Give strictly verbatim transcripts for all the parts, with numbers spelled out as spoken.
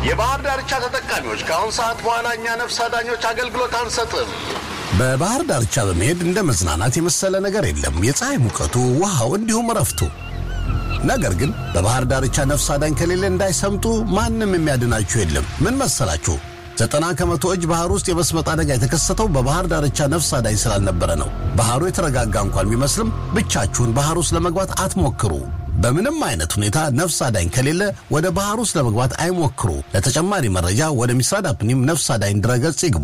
የባህር ዳርቻ ተጠቃሚዎች ከአሁን ሰዓት በኋላ እኛ ነፍስ አዳኞች አገልግሎት አንሰጥም። በባህር ዳርቻ በመሄድ እንደ መዝናናት የመሰለ ነገር የለም። የፀሐይ ሙቀቱ፣ ውሃው እንዲሁም ረፍቱ። ነገር ግን በባህር ዳርቻ ነፍስ አዳኝ ከሌለ እንዳይሰምጡ ማንም የሚያድናችሁ የለም። ምን መሰላችሁ? ዘጠና ከመቶ እጅ ባህር ውስጥ የመስመጥ አደጋ የተከሰተው በባህር ዳርቻ ነፍስ አዳኝ ስላልነበረ ነው። ባህሩ የተረጋጋ እንኳን ቢመስልም ብቻችሁን ባህር ውስጥ ለመግባት አትሞክሩ። በምንም አይነት ሁኔታ ነፍስ አዳኝ ከሌለ ወደ ባህር ውስጥ ለመግባት አይሞክሩ። ለተጨማሪ መረጃ ወደ ሚስራድ አፕኒም ነፍስ አዳኝ ድረገጽ ይግቡ።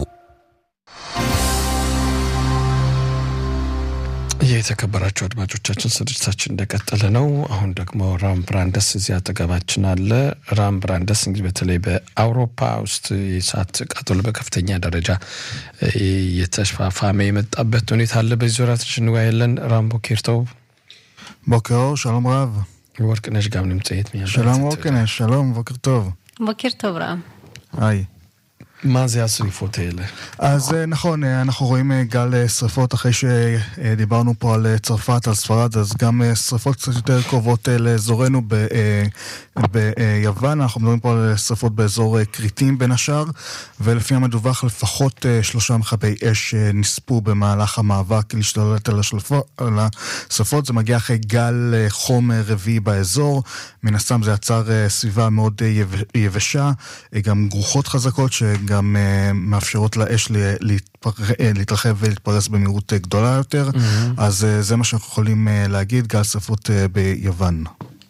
የተከበራችሁ አድማጮቻችን ስርጭታችን እንደቀጠለ ነው። አሁን ደግሞ ራም ብራንደስ እዚያ አጠገባችን አለ። ራም ብራንደስ እንግዲህ በተለይ በአውሮፓ ውስጥ የእሳት ቃጠሎ በከፍተኛ ደረጃ የተስፋፋመ የመጣበት ሁኔታ አለ። በዚህ ዙሪያ እንወያያለን። ራም ቦኬርተው בוקר, שלום רב. ወርቅነሽ ጋር נמצאת מיד. שלום וורקנש, שלום, בוקר טוב. בוקר טוב רם. היי. מה זה השריפות האלה? אז נכון, אנחנו רואים גל שריפות אחרי שדיברנו פה על צרפת, על ספרד, אז גם שריפות קצת יותר קרובות לאזורנו ב- ביוון. אנחנו מדברים פה על שריפות באזור קריטים בין השאר, ולפי המדווח לפחות שלושה מכבי אש נספו במהלך המאבק להשתלט על השריפות. זה מגיע אחרי גל חום רביעי באזור, מן הסתם זה יצר סביבה מאוד יבשה, גם גרוחות חזקות שגם מאפשרות לאש להתרחב ולהתפרס במהירות גדולה יותר. אז זה מה שאנחנו יכולים להגיד, גל שריפות ביוון.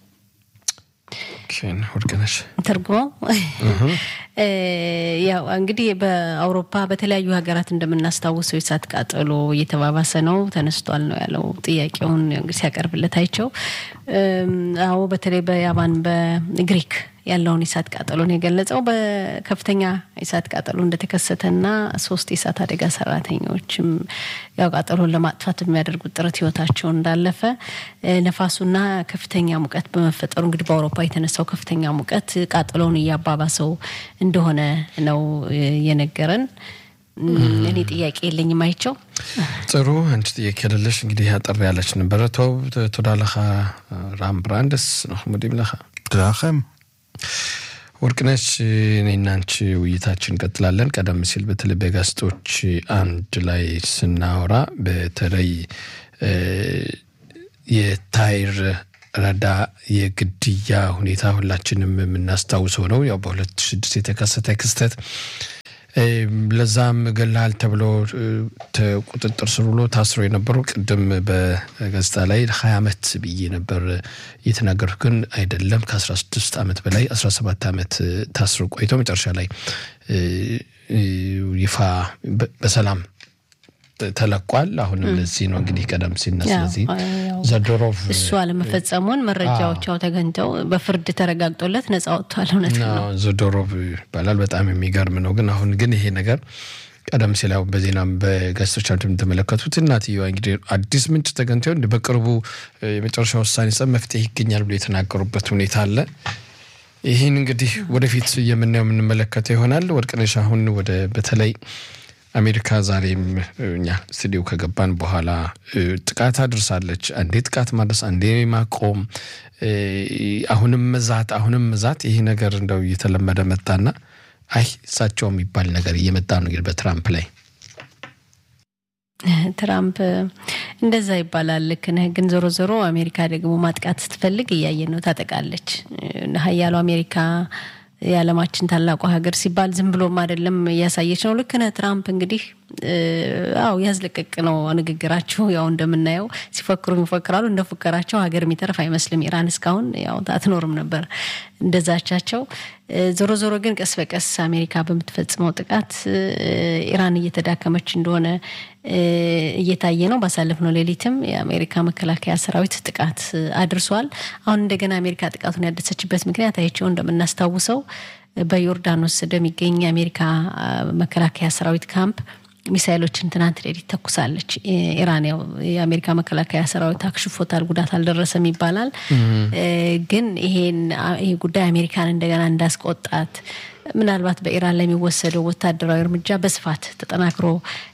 כן, ወርቅነሽ ተርጎ ያው እንግዲህ በአውሮፓ በተለያዩ ሀገራት እንደምናስተዋውሰው የእሳት ቃጠሎ እየተባባሰ ነው ተነስቷል ነው ያለው ጥያቄውን እንግዲህ ሲያቀርብለት አይቸው አው በተለይ በያማን በግሪክ ያለውን የእሳት ቃጠሎን የገለጸው በከፍተኛ የእሳት ቃጠሎ እንደተከሰተና ሶስት የእሳት አደጋ ሰራተኞችም ያው ቃጠሎን ለማጥፋት የሚያደርጉት ጥረት ህይወታቸው እንዳለፈ ነፋሱና ከፍተኛ ሙቀት በመፈጠሩ እንግዲህ በአውሮፓ የተነሳው ከፍተኛ ሙቀት ቃጠሎን ያባባሰው እንደሆነ ነው የነገረን። እኔ ጥያቄ የለኝም አይቸው ጥሩ አንቺ ጥያቄ ያለሽ እንግዲህ ያጠር ያለች ነበር ተው ተዳለኻ ራም ብራንደስ ነው ሙዲምለኻ ተዳኸም ወርቅነሽ እኔና አንቺ ውይይታችን ቀጥላለን። ቀደም ሲል በተለይ በጋዜጦች አንድ ላይ ስናወራ በተለይ የታይር ረዳ የግድያ ሁኔታ ሁላችንም የምናስታውሰው ነው። ያው በ2006 የተከሰተ ክስተት ለዛም ገላል ተብሎ ተቁጥጥር ስር ውሎ ታስሮ የነበረው ቅድም በጋዜጣ ላይ ሃያ አመት ብዬ ነበር የተናገርኩት፣ ግን አይደለም ከ16 አመት በላይ አስራ ሰባት አመት ታስሮ ቆይቶ መጨረሻ ላይ ይፋ በሰላም ተለቋል። አሁን ለዚህ ነው እንግዲህ ቀደም ሲነሳ ስለዚህ ዘዶሮቭ እሱ አለመፈጸሙን መረጃዎቻው ተገንተው በፍርድ ተረጋግጦለት ነፃ ወጥቷል። እውነት ነው ዘዶሮቭ ባላል በጣም የሚገርም ነው። ግን አሁን ግን ይሄ ነገር ቀደም ሲል ያው በዜናም በጋዜጦች አንተም ተመለከቱት እናትየው እንግዲህ አዲስ ምንጭ ተገንተው እንደ በቅርቡ የመጨረሻው ውሳኔ ሰም መፍትሄ ይገኛል ብሎ የተናገሩበት ሁኔታ አለ። ይሄን እንግዲህ ወደፊት የምናየው የምንመለከተው ይሆናል። ወርቅነሽ አሁን ወደ በተለይ አሜሪካ ዛሬም እኛ ስቱዲዮ ከገባን በኋላ ጥቃት አድርሳለች። አንዴ ጥቃት ማድረስ አንዴ ማቆም አሁንም መዛት አሁንም መዛት ይሄ ነገር እንደው እየተለመደ መጣና አይ ሳቸው የሚባል ነገር እየመጣ ነው እንግዲህ በትራምፕ ላይ ትራምፕ እንደዛ ይባላል ልክ ነህ። ግን ዞሮ ዞሮ አሜሪካ ደግሞ ማጥቃት ስትፈልግ እያየን ነው ታጠቃለች። ሀያሉ አሜሪካ የዓለማችን ታላቁ ሀገር ሲባል ዝም ብሎም አይደለም ያሳየች ነው። ልክ ነህ። ትራምፕ እንግዲህ አው ያዝለቀቅ ነው ንግግራቸው። ያው እንደምናየው ሲፈክሩ ይፈክራሉ እንደፈከራቸው ሀገር የሚተርፍ አይመስልም። ኢራን እስካሁን ያው ታትኖርም ነበር እንደዛቻቸው። ዞሮ ዞሮ ግን ቀስ በቀስ አሜሪካ በመትፈጽመው ጥቃት ኢራን እየተዳከመች እንደሆነ እየታየ ነው። ባሳለፍነው ሌሊትም የአሜሪካ መከላከያ ሰራዊት ጥቃት አድርሷል። አሁን እንደገና አሜሪካ ጥቃቱን ያደሰችበት ምክንያት አይቼው እንደምናስታውሰው በዮርዳኖስ እንደሚገኝ አሜሪካ መከላከያ ሰራዊት ካምፕ ሚሳኤሎችን ትናንት ሌሊት ተኩሳለች። ኢራን ያው የአሜሪካ መከላከያ ሰራዊት አክሽፎታል፣ ጉዳት አልደረሰም ይባላል። ግን ይሄን ይሄ ጉዳይ አሜሪካን እንደገና እንዳስቆጣት ምናልባት በኢራን ላይ የሚወሰደው ወታደራዊ እርምጃ በስፋት ተጠናክሮ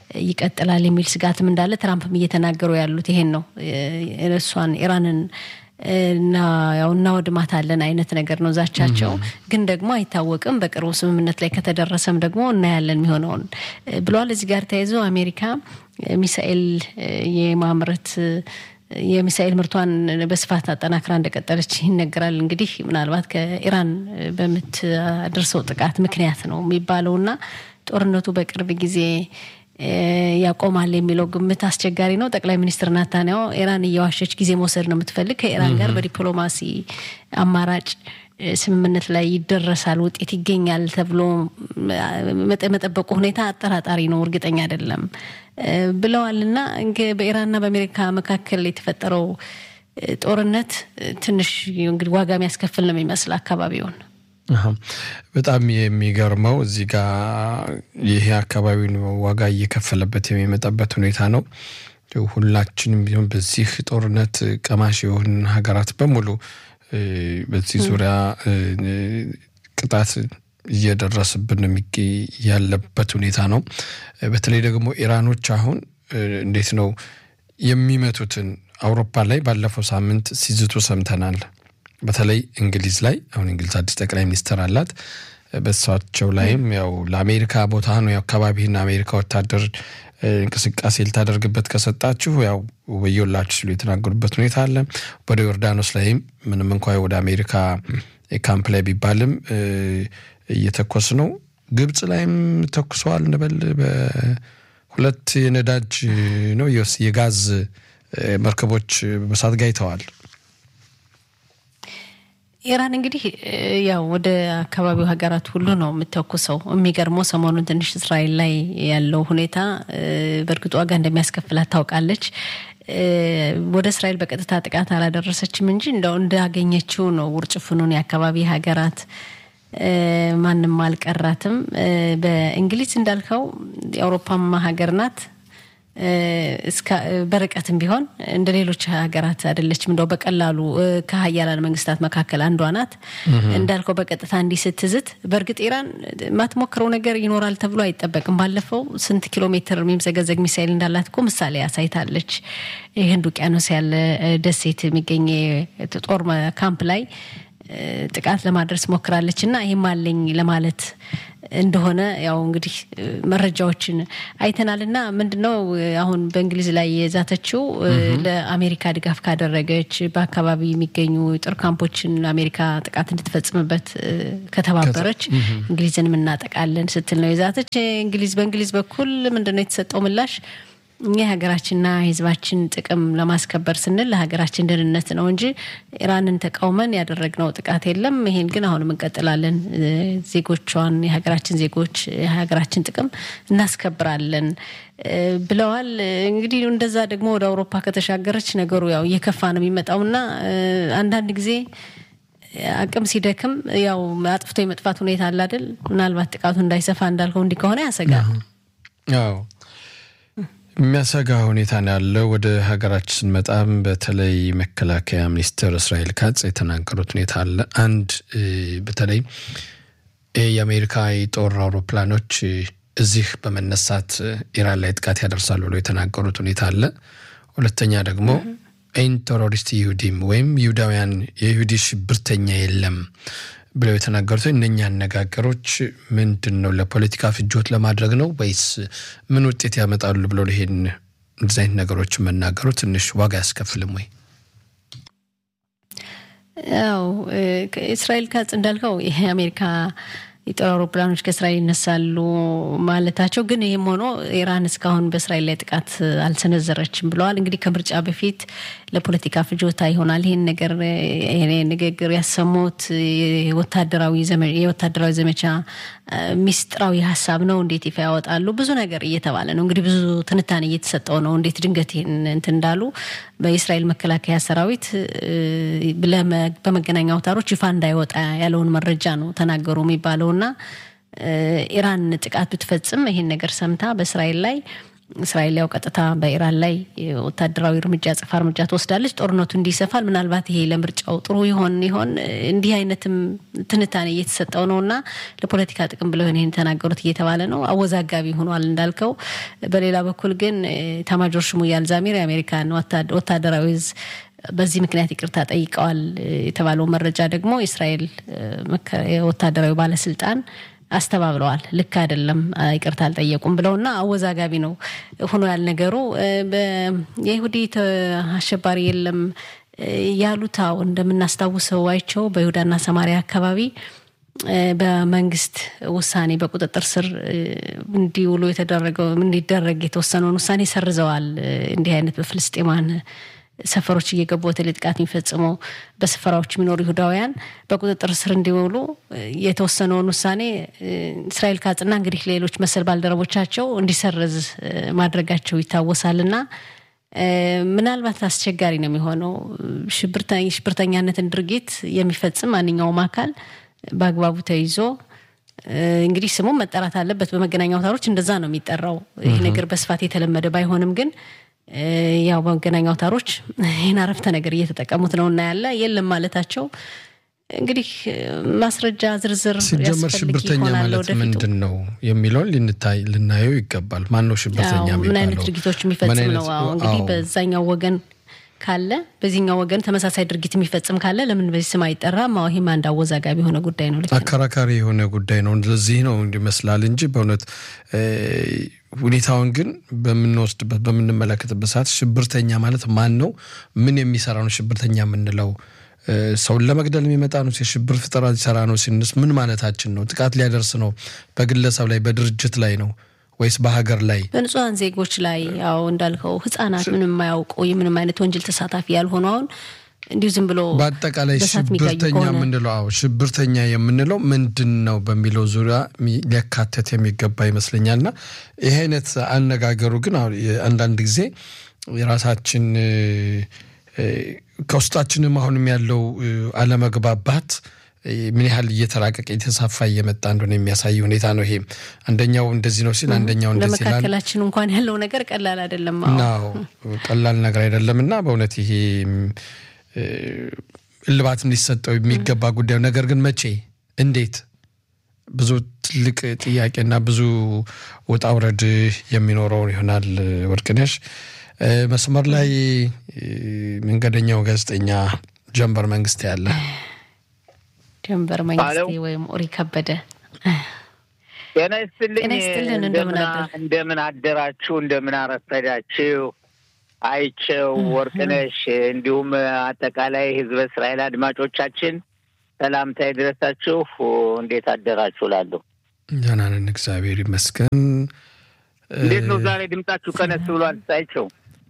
ይቀጥላል የሚል ስጋትም እንዳለ ትራምፕም እየተናገሩ ያሉት ይሄን ነው። እሷን ኢራንን እና ያው እናወድማታለን አይነት ነገር ነው ዛቻቸው ግን ደግሞ አይታወቅም በቅርቡ ስምምነት ላይ ከተደረሰም ደግሞ እናያለን የሚሆነውን ብለዋል እዚህ ጋር ተያይዞ አሜሪካ ሚሳኤል የማምረት የሚሳኤል ምርቷን በስፋት አጠናክራ እንደቀጠለች ይነገራል እንግዲህ ምናልባት ከኢራን በመትደርሰው ጥቃት ምክንያት ነው የሚባለውና ጦርነቱ በቅርብ ጊዜ ያቆማል የሚለው ግምት አስቸጋሪ ነው ጠቅላይ ሚኒስትር ናታንያሁ ኢራን እየዋሸች ጊዜ መውሰድ ነው የምትፈልግ ከኢራን ጋር በዲፕሎማሲ አማራጭ ስምምነት ላይ ይደረሳል ውጤት ይገኛል ተብሎ መጠበቁ ሁኔታ አጠራጣሪ ነው እርግጠኛ አይደለም ብለዋልና በኢራንና በአሜሪካ መካከል የተፈጠረው ጦርነት ትንሽ እንግዲህ ዋጋ የሚያስከፍል ነው የሚመስል አካባቢውን በጣም የሚገርመው እዚህ ጋር ይሄ አካባቢውን ዋጋ እየከፈለበት የሚመጣበት ሁኔታ ነው ሁላችንም ቢሆን በዚህ ጦርነት ቀማሽ የሆኑ ሀገራት በሙሉ በዚህ ዙሪያ ቅጣት እየደረሰብን የሚገኝ ያለበት ሁኔታ ነው በተለይ ደግሞ ኢራኖች አሁን እንዴት ነው የሚመቱትን አውሮፓ ላይ ባለፈው ሳምንት ሲዝቱ ሰምተናል በተለይ እንግሊዝ ላይ አሁን እንግሊዝ አዲስ ጠቅላይ ሚኒስትር አላት በሷቸው ላይም ያው ለአሜሪካ ቦታ ነው ያው አካባቢና አሜሪካ ወታደር እንቅስቃሴ ልታደርግበት ከሰጣችሁ ያው ወዮላችሁ ሲሉ የተናገሩበት ሁኔታ አለ ወደ ዮርዳኖስ ላይም ምንም እንኳን ወደ አሜሪካ ካምፕ ላይ ቢባልም እየተኮስ ነው ግብጽ ላይም ተኩሷል እንበል በሁለት የነዳጅ ነው የጋዝ መርከቦች በሳት ጋይተዋል ኢራን እንግዲህ ያው ወደ አካባቢው ሀገራት ሁሉ ነው የምትተኩሰው የሚገርመው ሰሞኑን ትንሽ እስራኤል ላይ ያለው ሁኔታ በርግጥ ዋጋ እንደሚያስከፍላት ታውቃለች ወደ እስራኤል በቀጥታ ጥቃት አላደረሰችም እንጂ እንደው እንዳገኘችው ነው ውርጭፍኑን የአካባቢ ሀገራት ማንንም አልቀራትም በእንግሊዝ እንዳልከው የአውሮፓም ሀገር ናት እስከ በርቀትም ቢሆን እንደሌሎች ሀገራት አይደለችም እንደው በቀላሉ ከሀያላን መንግስታት መካከል አንዷ ናት እንዳልከው በቀጥታ እንዲ ስትዝት በርግጥ ኢራን ማትሞክረው ነገር ይኖራል ተብሎ አይጠበቅም ባለፈው ስንት ኪሎ ሜትር የሚምዘገዘግ ሚሳኤል እንዳላት እኮ ምሳሌ ያሳይታለች የህንድ ውቅያኖስ ያለ ደሴት የሚገኝ ጦር ካምፕ ላይ ጥቃት ለማድረስ ሞክራለችና ይሄም አለኝ ለማለት እንደሆነ ያው እንግዲህ መረጃዎችን አይተናልና ምንድነው አሁን በእንግሊዝ ላይ የዛተችው ለአሜሪካ ድጋፍ ካደረገች በአካባቢ የሚገኙ ጦር ካምፖችን አሜሪካ ጥቃት እንድትፈጽምበት ከተባበረች እንግሊዝን እናጠቃለን ስትል ነው የዛተች እንግሊዝ በእንግሊዝ በኩል ምንድነው የተሰጠው ምላሽ እኛ ሀገራችንና ህዝባችን ጥቅም ለማስከበር ስንል ለሀገራችን ደህንነት ነው እንጂ ኢራንን ተቃውመን ያደረግነው ጥቃት የለም ይሄን ግን አሁንም እንቀጥላለን ዜጎቿን የሀገራችን ዜጎች የሀገራችን ጥቅም እናስከብራለን ብለዋል እንግዲህ እንደዛ ደግሞ ወደ አውሮፓ ከተሻገረች ነገሩ ያው እየከፋ ነው የሚመጣውና አንዳንድ ጊዜ አቅም ሲደክም ያው አጥፍቶ የመጥፋት ሁኔታ አለ አይደል ምናልባት ጥቃቱ እንዳይሰፋ እንዳልከው እንዲ ከሆነ ያሰጋል አዎ የሚያሰጋ ሁኔታ ያለው ወደ ሀገራችን መጣም በተለይ መከላከያ ሚኒስትር እስራኤል ካጽ የተናገሩት ሁኔታ አለ አንድ በተለይ የአሜሪካ የጦር አውሮፕላኖች እዚህ በመነሳት ኢራን ላይ ጥቃት ያደርሳሉ ብለው የተናገሩት ሁኔታ አለ ሁለተኛ ደግሞ አይን ቴሮሪስት ይሁዲም ወይም ይሁዳውያን የይሁዲ ሽብርተኛ የለም ብለው የተናገሩት እነኛ አነጋገሮች ምንድነው ለፖለቲካ ፍጆት ለማድረግ ነው ወይስ ምን ውጤት ያመጣሉ ብለው ለሄን ዲዛይን ነገሮች መናገሩ ትንሽ ዋጋ ያስከፍልም ወይ ያው እስራኤል ካጽ እንዳልከው ይሄ አሜሪካ የጦር አውሮፕላኖች ከእስራኤል ይነሳሉ ማለታቸው ግን ይሄም ሆኖ ኢራን እስካሁን በእስራኤል ላይ ጥቃት አልሰነዘረችም ብለዋል እንግዲህ ከምርጫ በፊት ለፖለቲካ ፍጆታ ይሆናል ይሄን ነገር ይሄ ንግግር ያሰሙት የወታደራዊ ዘመቻ የወታደራዊ ዘመቻ ሚስጥራዊ ሐሳብ ነው እንዴት ይፋ ያወጣሉ ብዙ ነገር እየተባለ ነው እንግዲህ ብዙ ትንታኔ እየተሰጠው ነው እንዴት ድንገት እንትን እንዳሉ በእስራኤል መከላከያ ሰራዊት በመገናኛ አውታሮች ይፋ እንዳይወጣ ያለውን መረጃ ነው ተናገሩ የሚባለውና ኢራን ጥቃት ብትፈጽም ይሄን ነገር ሰምታ በእስራኤል ላይ እስራኤል ያው ቀጥታ በኢራን ላይ ወታደራዊ እርምጃ ጽፋ እርምጃ ተወስዳለች ጦርነቱ እንዲሰፋል ምናልባት ይሄ ለምርጫው ጥሩ ይሆን ይሆን እንዲህ አይነትም ትንታኔ እየተሰጠው ነውና ለፖለቲካ ጥቅም ብለው ይሄን ተናገሩት እየተባለ ነው አወዛጋቢ ሆኗል እንዳልከው በሌላ በኩል ግን ታማጆር ሹሙ ያልዛሚር የአሜሪካን ወታደራዊ በዚህ ምክንያት ይቅርታ ጠይቀዋል የተባለው መረጃ ደግሞ እስራኤል ወታደራዊ ባለስልጣን አስተባብለዋል። ልክ አይደለም ይቅርታ አልጠየቁም ብለውና አወዛጋቢ ነው ሆኖ ያል ነገሩ በይሁዲ አሸባሪ የለም ያሉታው እንደምናስታውሰው አይቸው በይሁዳና ሰማሪያ አካባቢ በመንግስት ውሳኔ በቁጥጥር ስር እንዲውሉ የተደረገው እንዲደረግ የተወሰነውን ውሳኔ ሰርዘዋል። እንዲህ አይነት በፍልስጤማን ሰፈሮች እየገቡ ወተለጥቃት የሚፈጽሙ በሰፈራዎች የሚኖሩ ይሁዳውያን በቁጥጥር ስር እንዲውሉ የተወሰነውን ውሳኔ እስራኤል ካጽና እንግዲህ ሌሎች መሰል ባልደረቦቻቸው እንዲሰርዝ ማድረጋቸው ይታወሳልና ምናልባት አስቸጋሪ ነው የሚሆነው። ሽብርተኛ ሽብርተኛነትን ድርጊት የሚፈጽም ማንኛውም አካል በአግባቡ ተይዞ እንግዲህ ስሙ መጠራት አለበት። በመገናኛ አውታሮች እንደዛ ነው የሚጠራው። ይሄ ነገር በስፋት የተለመደ ባይሆንም ግን ያው በመገናኛ አውታሮች ይሄን አረፍተ ነገር እየተጠቀሙት ነውና ያለ የለም ማለታቸው እንግዲህ ማስረጃ ዝርዝር ሲጀመር ሽብርተኛ ማለት ምንድነው የሚለውን ልንታይ ልናየው ይገባል። ማን ነው ሽብርተኛ የሚባለው? ምን አይነት ድርጊቶች የሚፈጽም ነው? አዎ እንግዲህ በዛኛው ወገን ካለ በዚህኛው ወገን ተመሳሳይ ድርጊት የሚፈጽም ካለ ለምን በዚህ ስም አይጠራም? አዎ ይሄም አንድ አወዛጋቢ የሆነ ጉዳይ ነው። አከራካሪ የሆነ ጉዳይ ነው። ለዚህ ነው እንዲመስላል እንጂ በእውነት ሁኔታውን ግን በመንወስድበት በመንመለከትበት ሰዓት ሽብርተኛ ማለት ማን ነው? ምን የሚሰራ ነው ሽብርተኛ የምንለው? ሰው ለመግደል የሚመጣ ነው? የሽብር ፍጠራ ሊሰራ ነው ሲንስ ምን ማለታችን ነው? ጥቃት ሊያደርስ ነው በግለሰብ ላይ በድርጅት ላይ ነው ወይስ በሀገር ላይ በንጹሃን ዜጎች ላይ? ያው እንዳልከው ህፃናት ምንም የማያውቁ ምንም አይነት ወንጀል ተሳታፊ ያልሆኑ አሁን እንዲሁ ዝም ብሎ በአጠቃላይ ሽብርተኛ የምንለው አዎ ሽብርተኛ የምንለው ምንድነው በሚለው ዙሪያ ሊያካተት የሚገባ ይመስለኛልና ይሄ አይነት አነጋገሩ ግን አንዳንድ ጊዜ የራሳችን ከውስጣችንም አሁንም ያለው አለመግባባት ምን ያህል እየተራቀቀ የተሳፋ እየመጣ እንደሆነ የሚያሳይ ሁኔታ ነው። ይሄ አንደኛው እንደዚህ ነው ሲል አንደኛው እንደዚህ ይላል። ለመካከላችን እንኳን ያለው ነገር ቀላል አይደለም። አዎ ቀላል ነገር አይደለምና በእውነት ይሄ እልባት እንዲሰጠው የሚገባ ጉዳይ ነገር ግን መቼ እንዴት ብዙ ትልቅ ጥያቄና ብዙ ወጣ ወረድ የሚኖረው ይሆናል። ወርቅነሽ መስመር ላይ መንገደኛው ጋዜጠኛ ጀንበር መንግስት ያለ ጀንበር መንግስት ወይም ኦሪ ከበደ የኔ ስልኝ እንደምን አደራችሁ እንደምን አረፈዳችሁ አይቸው ወርቅነሽ እንዲሁም አጠቃላይ ህዝብ እስራኤል አድማጮቻችን ሰላምታ ይድረሳችሁ። እንዴት አደራችሁ ላለው ደህና ነን እግዚአብሔር ይመስገን። እንዴት ነው ዛሬ ድምጣችሁ ከነስ ብሏል? አይቸው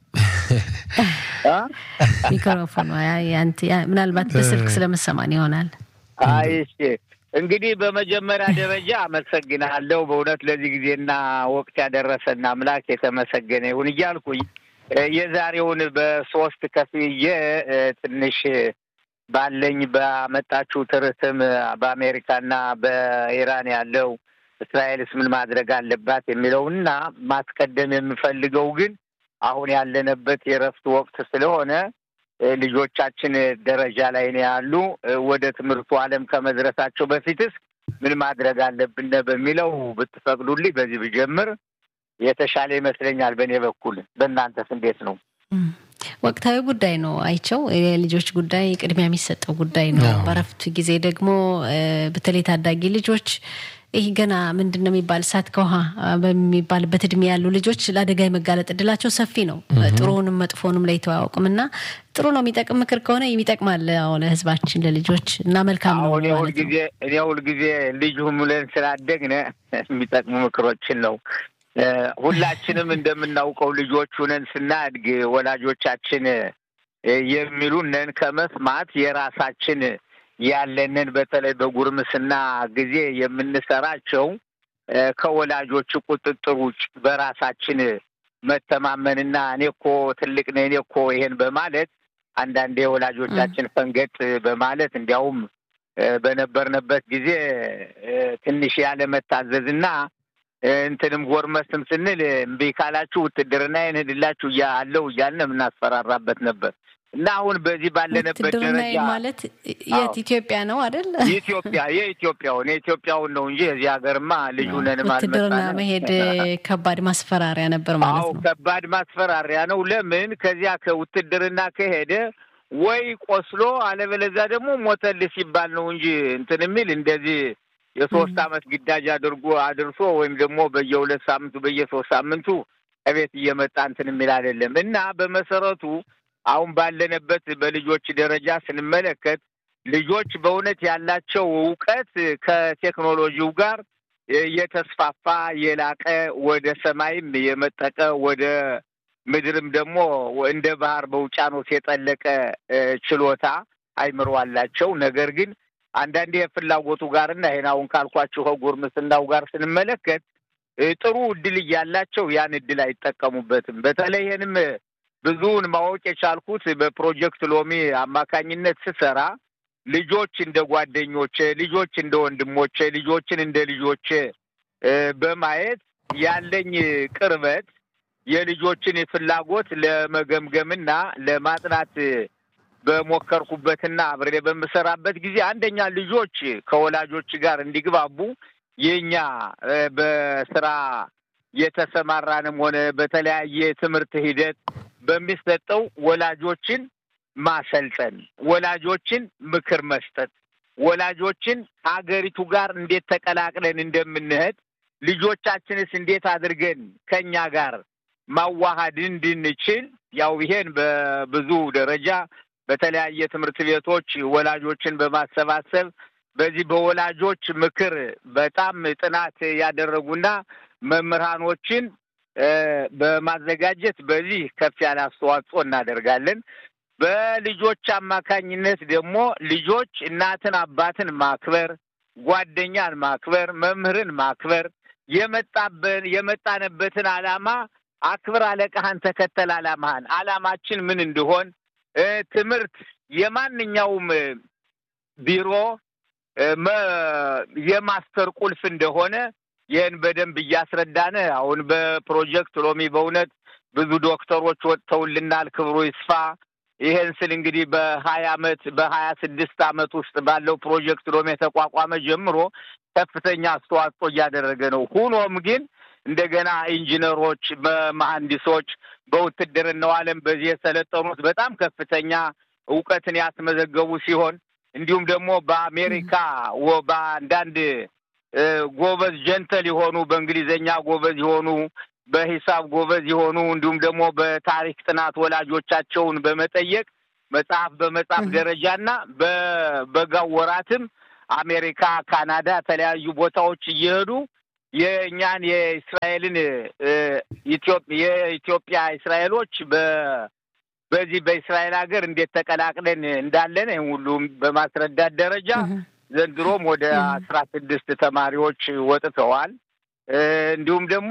አ ሚክሮፎን ያንተ ምናልባት በስልክ ስለመሰማን ይሆናል። አይሽ እንግዲህ በመጀመሪያ ደረጃ አመሰግናለሁ በእውነት ለዚህ ጊዜና ወቅት ያደረሰና አምላክ የተመሰገነ ይሁን እያልኩኝ የዛሬውን በሶስት ከፍዬ ትንሽ ባለኝ ባመጣችሁ ትርትም በአሜሪካና በኢራን ያለው እስራኤልስ ምን ማድረግ አለባት የሚለውና ማስቀደም የምፈልገው ግን አሁን ያለንበት የረፍት ወቅት ስለሆነ ልጆቻችን ደረጃ ላይ ነው ያሉ ወደ ትምህርቱ ዓለም ከመድረሳቸው በፊትስ ምን ማድረግ አለብን በሚለው ብትፈቅዱልኝ በዚህ ብጀምር የተሻለ ይመስለኛል በእኔ በኩል። በእናንተስ እንዴት ነው? ወቅታዊ ጉዳይ ነው አይቸው የልጆች ጉዳይ ቅድሚያ የሚሰጠው ጉዳይ ነው። በረፍት ጊዜ ደግሞ በተለይ ታዳጊ ልጆች ይሄ ገና ምንድነው የሚባል ሳት ከውሃ በሚባልበት እድሜ ያሉ ልጆች ለአደጋ የመጋለጥ እድላቸው ሰፊ ነው። ጥሩንም መጥፎንም ላይ ተዋውቁምና ጥሩ ነው የሚጠቅም ምክር ከሆነ የሚጠቅማል አሁን ለህዝባችን ለልጆች እና መልካም ነው ማለት ነው። ሁሉ ጊዜ እኔ ሁሉ ጊዜ ልጅ ሁሉን ስላደግነ የሚጠቅሙ ምክሮችን ነው። ሁላችንም እንደምናውቀው ልጆች ሆነን ስናድግ ወላጆቻችን የሚሉንን ከመስማት የራሳችን ያለንን በተለይ በጉርምስና ጊዜ የምንሰራቸው ከወላጆች ቁጥጥር ውጭ በራሳችን መተማመንና እኔኮ ትልቅ ነኝ እኔኮ ይሄን በማለት አንዳንዴ ወላጆቻችን ፈንገጥ በማለት እንዲያውም በነበርንበት ጊዜ ትንሽ ያለ መታዘዝና እንትንም ጎርመስም ስንል እምቢ ካላችሁ ውትድርና ይነድላችሁ ያለው ያልነ ምናስፈራራበት ነበር። እና አሁን በዚህ ባለነበት ደረጃ ማለት የኢትዮጵያ ነው አይደል? ኢትዮጵያ የኢትዮጵያው ነው ኢትዮጵያው ነው እንጂ እዚህ ሀገርማ ልጅ ሆነን ማለት ነው። ውትድርና መሄድ ከባድ ማስፈራሪያ ነበር ማለት ነው። አዎ ከባድ ማስፈራሪያ ነው። ለምን ከዚያ ከውትድርና ከሄደ ወይ ቆስሎ አለበለዛ ደግሞ ሞተል ሲባል ነው እንጂ እንትን የሚል እንደዚህ የሶስት አመት ግዳጅ አድርጎ አድርሶ ወይም ደግሞ በየሁለት ሳምንቱ በየሶስት ሳምንቱ እቤት እየመጣ እንትን የሚል አይደለም እና በመሰረቱ አሁን ባለንበት በልጆች ደረጃ ስንመለከት ልጆች በእውነት ያላቸው ዕውቀት ከቴክኖሎጂው ጋር የተስፋፋ የላቀ ወደ ሰማይም የመጠቀ ወደ ምድርም ደግሞ እንደ ባህር በውቅያኖስ የጠለቀ ችሎታ አይምሮ አላቸው። ነገር ግን አንዳንዴ የፍላጎቱ ጋርና ይሄን አሁን ካልኳችሁ ከጉርምስናው ጋር ስንመለከት ጥሩ እድል ያላቸው ያን እድል አይጠቀሙበትም። በተለይ ይሄንም ብዙውን ማወቅ የቻልኩት በፕሮጀክት ሎሚ አማካኝነት ስሰራ ልጆች እንደ ጓደኞቼ፣ ልጆች እንደ ወንድሞቼ፣ ልጆችን እንደ ልጆቼ በማየት ያለኝ ቅርበት የልጆችን ፍላጎት ለመገምገምና ለማጥናት በሞከርኩበትና አብሬ በመሰራበት ጊዜ አንደኛ ልጆች ከወላጆች ጋር እንዲግባቡ የኛ በስራ የተሰማራንም ሆነ በተለያየ ትምህርት ሂደት በሚሰጠው ወላጆችን ማሰልጠን፣ ወላጆችን ምክር መስጠት፣ ወላጆችን ሀገሪቱ ጋር እንዴት ተቀላቅለን እንደምንሄድ ልጆቻችንስ እንዴት አድርገን ከኛ ጋር ማዋሃድ እንድንችል ያው ይሄን በብዙ ደረጃ በተለያየ ትምህርት ቤቶች ወላጆችን በማሰባሰብ በዚህ በወላጆች ምክር በጣም ጥናት ያደረጉና መምህራኖችን በማዘጋጀት በዚህ ከፍ ያለ አስተዋጽኦ እናደርጋለን። በልጆች አማካኝነት ደግሞ ልጆች እናትን አባትን ማክበር፣ ጓደኛን ማክበር፣ መምህርን ማክበር፣ የመጣበን የመጣነበትን ዓላማ አክብር፣ አለቃህን ተከተል፣ ዓላማህን ዓላማችን ምን እንደሆን ትምህርት የማንኛውም ቢሮ የማስተር ቁልፍ እንደሆነ ይሄን በደንብ እያስረዳነ አሁን በፕሮጀክት ሎሚ በእውነት ብዙ ዶክተሮች ወጥተውልናል። ክብሩ ይስፋ። ይሄን ስል እንግዲህ በሀያ አመት በሀያ ስድስት አመት ውስጥ ባለው ፕሮጀክት ሎሚ የተቋቋመ ጀምሮ ከፍተኛ አስተዋጽኦ እያደረገ ነው። ሆኖም ግን እንደገና ኢንጂነሮች፣ መሐንዲሶች በውትድርናው ዓለም በዚህ የሰለጠኑት በጣም ከፍተኛ ዕውቀትን ያስመዘገቡ ሲሆን እንዲሁም ደግሞ በአሜሪካ ወባንዳንድ ጎበዝ ጀንተል የሆኑ በእንግሊዘኛ ጎበዝ የሆኑ በሂሳብ ጎበዝ የሆኑ እንዲሁም ደግሞ በታሪክ ጥናት ወላጆቻቸውን በመጠየቅ መጽሐፍ በመጽሐፍ ደረጃና በበጋው ወራትም አሜሪካ፣ ካናዳ ተለያዩ ቦታዎች እየሄዱ የኛን የእስራኤልን ኢትዮጵያ የኢትዮጵያ እስራኤሎች በ በዚህ በእስራኤል ሀገር እንዴት ተቀላቅለን እንዳለን ሁሉም በማስረዳት ደረጃ ዘንድሮም ወደ አስራ ስድስት ተማሪዎች ወጥተዋል። እንዲሁም ደግሞ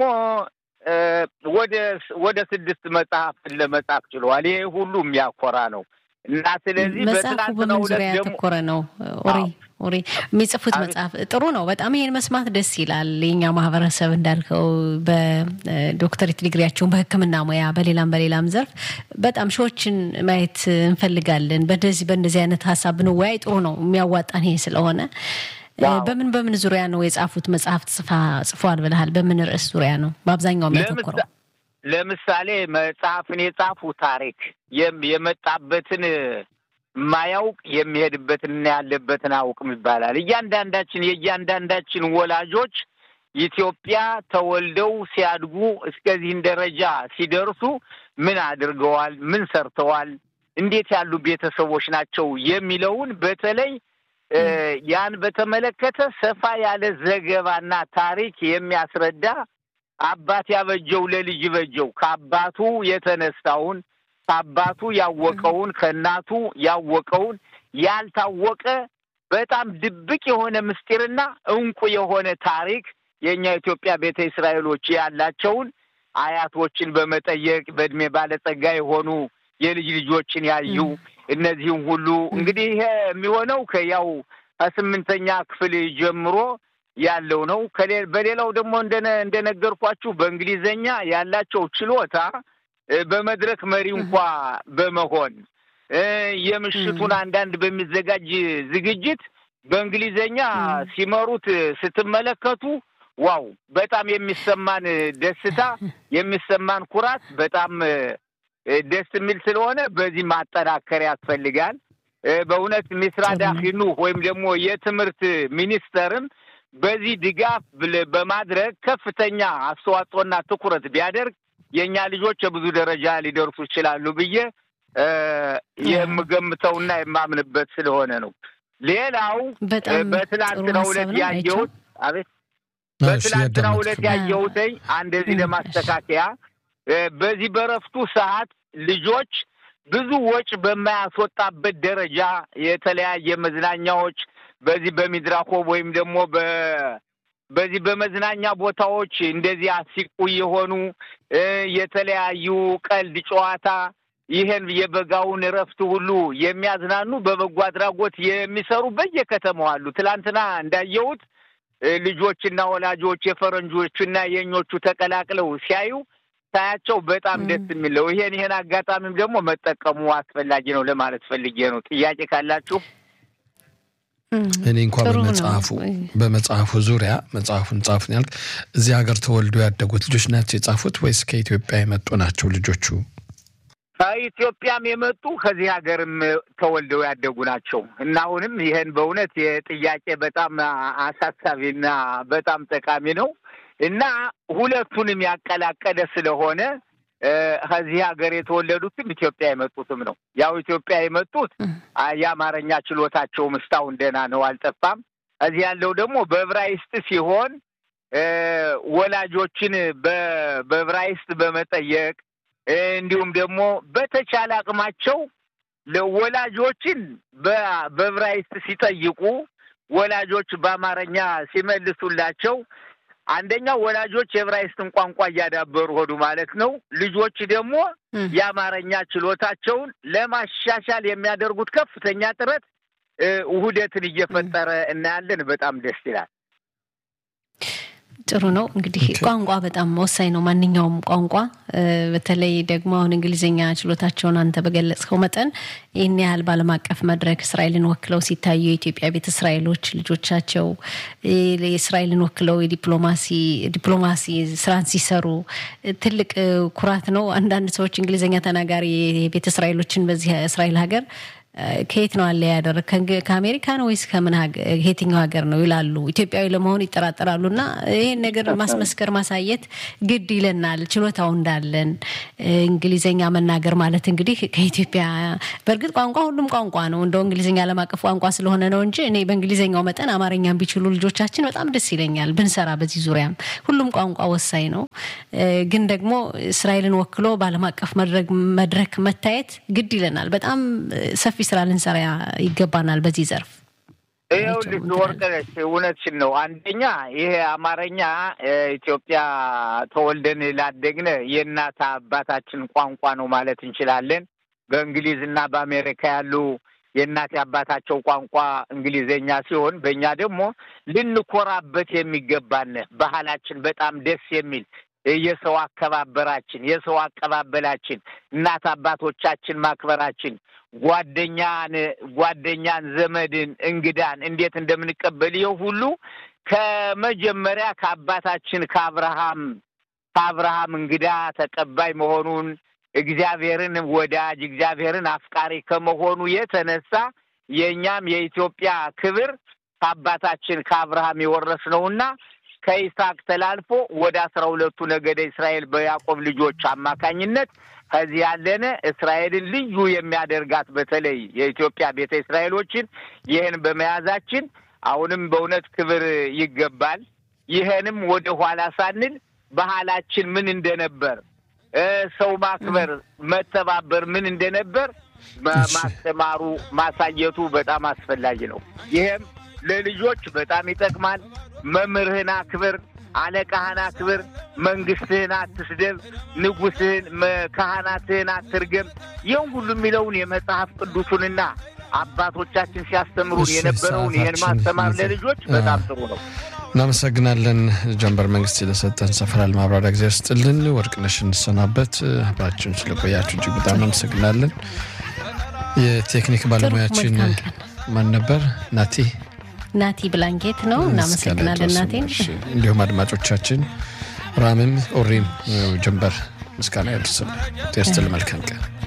ወደ ወደ ስድስት መጽሐፍ ለመጻፍ ችለዋል። ይሄ ሁሉ የሚያኮራ ነው እና ስለዚህ በጥናት ነው ያተኮረ ነው። ኦሪ ኦሪ የሚጽፉት መጽሐፍ ጥሩ ነው በጣም። ይሄን መስማት ደስ ይላል። የኛ ማህበረሰብ እንዳልከው በዶክተሬት ዲግሪያቸውን በሕክምና ሙያ በሌላም በሌላም ዘርፍ በጣም ሾችን ማየት እንፈልጋለን። በደዚህ በእንደዚህ አይነት ሐሳብ ነው ወይ ጥሩ ነው የሚያዋጣን ይሄ ስለሆነ በምን በምን ዙሪያ ነው የጻፉት መጽሐፍ ጽፋ ጽፏል ብለሃል? በምን ርዕስ ዙሪያ ነው በአብዛኛው የሚያተኮረው? ለምሳሌ መጽሐፍን የጻፉ ታሪክ የመጣበትን ማያውቅ የሚሄድበትን ያለበትን አውቅም ይባላል። እያንዳንዳችን የእያንዳንዳችን ወላጆች ኢትዮጵያ ተወልደው ሲያድጉ እስከዚህ ደረጃ ሲደርሱ ምን አድርገዋል፣ ምን ሰርተዋል፣ እንዴት ያሉ ቤተሰቦች ናቸው የሚለውን በተለይ ያን በተመለከተ ሰፋ ያለ ዘገባና ታሪክ የሚያስረዳ አባት ያበጀው ለልጅ በጀው ከአባቱ የተነሳውን ከአባቱ ያወቀውን ከእናቱ ያወቀውን ያልታወቀ በጣም ድብቅ የሆነ ምስጢርና እንቁ የሆነ ታሪክ የኛ ኢትዮጵያ ቤተ እስራኤሎች ያላቸውን አያቶችን በመጠየቅ በእድሜ ባለጸጋ የሆኑ የልጅ ልጆችን ያዩ እነዚህም ሁሉ እንግዲህ ይሄ የሚሆነው ከያው ከስምንተኛ ክፍል ጀምሮ ያለው ነው። በሌላው ደግሞ እንደነ እንደነገርኳችሁ በእንግሊዘኛ ያላቸው ችሎታ በመድረክ መሪ እንኳን በመሆን የምሽቱን አንዳንድ በሚዘጋጅ ዝግጅት በእንግሊዘኛ ሲመሩት ስትመለከቱ ዋው በጣም የሚሰማን ደስታ የሚሰማን ኩራት በጣም ደስ የሚል ስለሆነ በዚህ ማጠናከር ያስፈልጋል። በእውነት ሚስራዳ ፊኑ ወይም ደግሞ የትምህርት ሚኒስተርም በዚህ ድጋፍ በማድረግ ከፍተኛ አስተዋጽኦና ትኩረት ቢያደርግ የኛ ልጆች ብዙ ደረጃ ሊደርሱ ይችላሉ ብዬ የምገምተውና የማምንበት ስለሆነ ነው። ሌላው በትላንትናው ዕለት ያየሁት አቤት በትላንትናው ዕለት ያየሁት አንድ እዚህ ለማስተካከያ በዚህ በረፍቱ ሰዓት ልጆች ብዙ ወጭ በማያስወጣበት ደረጃ የተለያየ መዝናኛዎች በዚህ በሚድራኮብ ወይም ደግሞ በ በዚህ በመዝናኛ ቦታዎች እንደዚህ አሲቁ የሆኑ የተለያዩ ቀልድ ጨዋታ ይሄን የበጋውን ረፍት ሁሉ የሚያዝናኑ በበጎ አድራጎት የሚሰሩ በየከተማው አሉ። ትላንትና እንዳየሁት ልጆችና ወላጆች የፈረንጆችና የኞቹ ተቀላቅለው ሲያዩ ታያቸው በጣም ደስ የሚለው ይሄን ይሄን አጋጣሚም ደግሞ መጠቀሙ አስፈላጊ ነው ለማለት ፈልጌ ነው። ጥያቄ ካላችሁ እኔ እንኳን በመጽሐፉ በመጽሐፉ ዙሪያ መጽሐፉን ጻፉን ያልክ እዚህ ሀገር ተወልዶ ያደጉት ልጆች ናቸው የጻፉት ወይስ ከኢትዮጵያ የመጡ ናቸው ልጆቹ? ከኢትዮጵያም የመጡ ከዚህ ሀገርም ተወልደው ያደጉ ናቸው እና አሁንም ይሄን በእውነት የጥያቄ በጣም አሳሳቢና በጣም ጠቃሚ ነው እና ሁለቱንም ያቀላቀለ ስለሆነ ከዚህ ሀገር የተወለዱትም ኢትዮጵያ የመጡትም ነው። ያው ኢትዮጵያ የመጡት የአማርኛ ችሎታቸው ምስታውን ደህና ነው አልጠፋም። እዚህ ያለው ደግሞ በዕብራይስጥ ሲሆን ወላጆችን በዕብራይስጥ በመጠየቅ እንዲሁም ደግሞ በተቻለ አቅማቸው ለወላጆችን በዕብራይስጥ ሲጠይቁ ወላጆች በአማርኛ ሲመልሱላቸው አንደኛው ወላጆች የዕብራይስጥን ቋንቋ እያዳበሩ ሆዱ ማለት ነው። ልጆች ደግሞ የአማርኛ ችሎታቸውን ለማሻሻል የሚያደርጉት ከፍተኛ ጥረት ውህደትን እየፈጠረ እናያለን። በጣም ደስ ይላል። ጥሩ ነው። እንግዲህ ቋንቋ በጣም ወሳኝ ነው። ማንኛውም ቋንቋ በተለይ ደግሞ አሁን እንግሊዘኛ ችሎታቸውን አንተ በገለጽከው መጠን ይህን ያህል ባለም አቀፍ መድረክ እስራኤልን ወክለው ሲታዩ የኢትዮጵያ ቤተ እስራኤሎች ልጆቻቸው የእስራኤልን ወክለው የዲፕሎማሲ ዲፕሎማሲ ስራን ሲሰሩ ትልቅ ኩራት ነው። አንዳንድ ሰዎች እንግሊዘኛ ተናጋሪ ቤተ እስራኤሎችን በዚህ እስራኤል ሀገር ከየት ነው አለ ያደረከ ከአሜሪካ ነው ወይስ ከምን ሀገር የትኛው ሀገር ነው ይላሉ። ኢትዮጵያዊ ለመሆን ይጠራጠራሉና ይሄን ነገር ማስመስከር ማሳየት ግድ ይለናል። ችሎታው እንዳለን እንግሊዘኛ መናገር ማለት እንግዲህ ከኢትዮጵያ በርግጥ ቋንቋ ሁሉም ቋንቋ ነው እንደው እንግሊዘኛ ለማቀፍ ቋንቋ ስለሆነ ነው እንጂ እኔ በእንግሊዘኛው መጠን አማርኛም ቢችሉ ልጆቻችን በጣም ደስ ይለኛል ብንሰራ። በዚህ ዙሪያም ሁሉም ቋንቋ ወሳኝ ነው። ግን ደግሞ እስራኤልን ወክሎ ባለም አቀፍ መድረክ መድረክ መታየት ግድ ይለናል። በጣም ሰፊ ስራ ልንሰራ ይገባናል በዚህ ዘርፍ። ይሄው ልትወርቀሽ እውነትሽን ነው። አንደኛ ይሄ አማርኛ ኢትዮጵያ ተወልደን ላደግነ የእናት አባታችን ቋንቋ ነው ማለት እንችላለን። በእንግሊዝና በአሜሪካ ያሉ የእናት አባታቸው ቋንቋ እንግሊዘኛ ሲሆን በእኛ ደግሞ ልንኮራበት የሚገባን ባህላችን በጣም ደስ የሚል የሰው አከባበራችን የሰው አቀባበላችን እናት አባቶቻችን ማክበራችን ጓደኛን ጓደኛን ዘመድን እንግዳን እንዴት እንደምንቀበል ይሄ ሁሉ ከመጀመሪያ ከአባታችን ከአብርሃም ከአብርሃም እንግዳ ተቀባይ መሆኑን እግዚአብሔርን ወዳጅ እግዚአብሔርን አፍቃሪ ከመሆኑ የተነሳ የኛም የኢትዮጵያ ክብር ከአባታችን ከአብርሃም የወረስነውና ከይስሐቅ ተላልፎ ወደ አስራ ሁለቱ ነገደ እስራኤል በያዕቆብ ልጆች አማካኝነት ከዚህ ያለነ እስራኤልን ልዩ የሚያደርጋት በተለይ የኢትዮጵያ ቤተ እስራኤሎችን ይሄን በመያዛችን አሁንም በእውነት ክብር ይገባል። ይሄንም ወደ ኋላ ሳንል ባህላችን ምን እንደነበር ሰው ማክበር መተባበር ምን እንደነበር ማስተማሩ ማሳየቱ በጣም አስፈላጊ ነው። ይሄም ለልጆች በጣም ይጠቅማል። መምህርህን አክብር፣ አለቃህን አክብር፣ መንግስትህን አትስደብ፣ ንጉስህን ካህናትህን አትርገም። ይህን ሁሉ የሚለውን የመጽሐፍ ቅዱሱንና አባቶቻችን ሲያስተምሩን የነበረውን ይህን ማስተማር ለልጆች በጣም ጥሩ ነው። እናመሰግናለን። ጀንበር መንግስት ለሰጠን ሰፈራል ማብራሪያ እግዚአብሔር ይስጥልን። ወርቅነሽ እንሰናበት። አብራችሁን ስለቆያችሁ እጅግ በጣም እናመሰግናለን። የቴክኒክ ባለሙያችን ማን ነበር? ናቲ ናቲ ብላንጌት ነው። እናመሰግናለን ናቲ። እንዲሁም አድማጮቻችን ራምም ኦሪም ጀንበር ምስጋና ያድርስልን። ተስተል መልካም ቀን